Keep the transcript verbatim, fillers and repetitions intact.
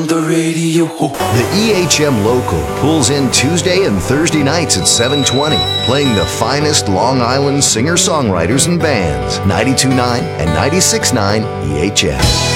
The radio. The E H M Local pulls in Tuesday and Thursday nights at seven twenty, playing the finest Long Island singer-songwriters and bands. ninety-two point nine and ninety-six point nine E H M.